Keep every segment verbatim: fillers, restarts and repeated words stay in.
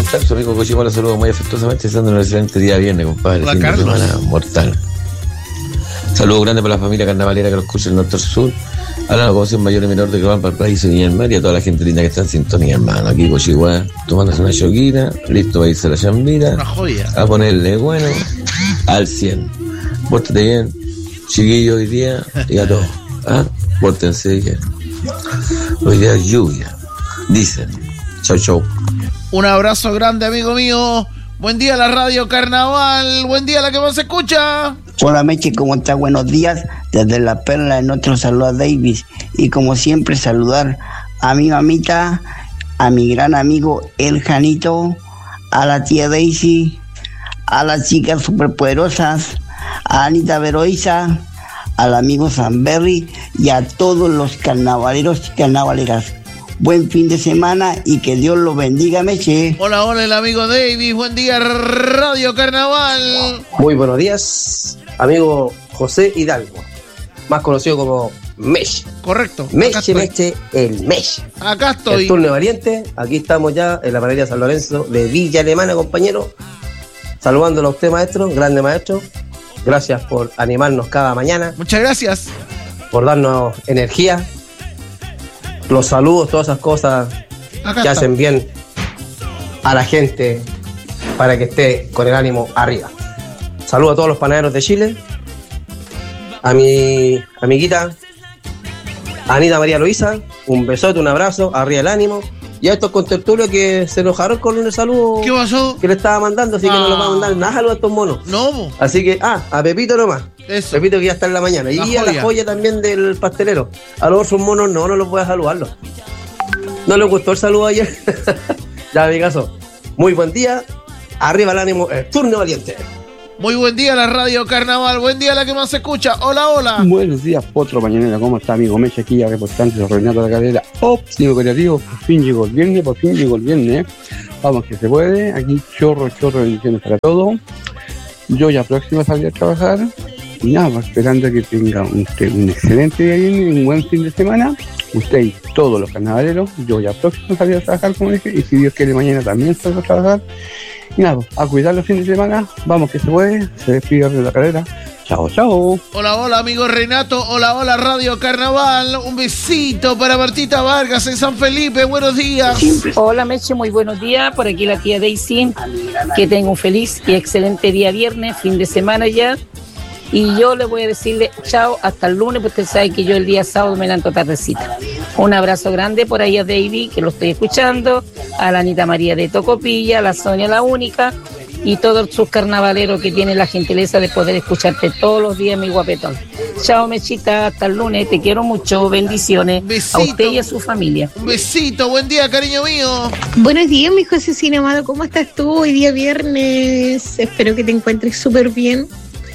tal? Su amigo Cochimo la saludo muy afectuosamente, deseando un excelente día viernes, compadre. Hola, fin de Carlos. semana mortal. Saludos grandes para la familia carnavalera que nos escucha en el norte sur. A la locomoción mayor y menor de que van para el paraíso y el mar, y a toda la gente linda que está en sintonía, hermano. Aquí Cochigua, tomándose una choquita, listo para irse a la chambira. Una joya. A ponerle bueno al cien. Pórtate bien, chiquillo, hoy día y a todos. ¿Ah? Pórtense bien. Hoy día es lluvia. Dicen. Chau, chau. Un abrazo grande, amigo mío. Buen día la radio Carnaval. Buen día la que más se escucha. Hola Meche, ¿cómo está? Buenos días. Desde La Perla, en otro saludo a Davis. Y como siempre, saludar a mi mamita, a mi gran amigo El Janito, a la tía Daisy, a las chicas superpoderosas, a Anita Veroiza, al amigo Sanberry y a todos los carnavaleros y carnavaleras. Buen fin de semana y que Dios los bendiga, Meche. Hola, hola, el amigo Davis. Buen día, Radio Carnaval. Muy buenos días, amigo José Hidalgo, más conocido como Meche. Correcto. acá Meche, estoy. Meche, el Meche. Acá El estoy. turno valiente. Aquí estamos ya en la panadería San Lorenzo de Villa Alemana, compañero. Saludándolo a usted, maestro, grande maestro. Gracias por animarnos cada mañana, Muchas gracias. por darnos energía. Los saludos, todas esas cosas Acá que está. hacen bien a la gente para que esté con el ánimo arriba. Saludos a todos los panaderos de Chile, a mi amiguita Anita María Luisa, un besote, un abrazo, arriba el ánimo, y a estos contertulios que se enojaron con el saludo ¿Qué pasó? que le estaba mandando, así que Ah. no le vamos a mandar nada saludos a estos monos. No, po. Así que, ah, a Pepito nomás. Eso. Pepito que ya está en la mañana. La y a joya. la joya también del pastelero. A los otros monos no, no los voy a saludarlos. ¿No les gustó el saludo ayer? Ya, mi caso. Muy buen día. Arriba el ánimo. El turno valiente. Muy buen día la radio Carnaval. Buen día la que más se escucha. Hola, hola. Buenos días, Potro Mañanera, ¿cómo está, amigo Meche? Aquí ya reportante de Renato de la Carrera. Óptimo operativo, por fin llegó el viernes, por fin llegó el viernes. Vamos que se puede, aquí chorro, chorro, bendiciones para todos. Yo ya próximo a salir a trabajar. Y nada, pues, esperando que tenga un, un excelente día viernes, un buen fin de semana. Usted y todos los carnavaleros, yo ya próximo a salir a trabajar, como dije, y si Dios quiere mañana también salgo a trabajar. Y nada, a cuidar los fines de semana, vamos que se puede, se despide de la carrera. Chao, chao. Hola, hola, amigo Renato. Hola, hola, Radio Carnaval. Un besito para Martita Vargas en San Felipe. Buenos días. Hola Meche, muy buenos días. Por aquí la tía Daisy. Que tenga un feliz y excelente día viernes, fin de semana ya. Y yo le voy a decirle chao hasta el lunes, porque usted sabe que yo el día sábado me levanto tardecita. Un abrazo grande por ahí a David, que lo estoy escuchando, a la Anita María de Tocopilla, a la Sonia la Única, y todos sus carnavaleros que tienen la gentileza de poder escucharte todos los días, mi guapetón. Chao, Mechita, hasta el lunes, te quiero mucho, bendiciones Besito. a usted y a su familia. Un besito. Buen día, cariño mío. Buenos días, mi Josecino amado, ¿cómo estás tú? Hoy día viernes, espero que te encuentres súper bien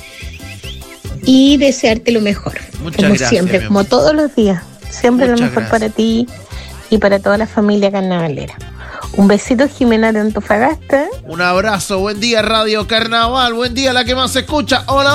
y desearte lo mejor, Muchas como gracias, siempre, mi como amor. todos los días, siempre Muchas lo mejor gracias. para ti y para toda la familia carnavalera. Un besito, Jimena de Antofagasta. Un abrazo. Buen día, Radio Carnaval. Buen día la que más se escucha. Hola.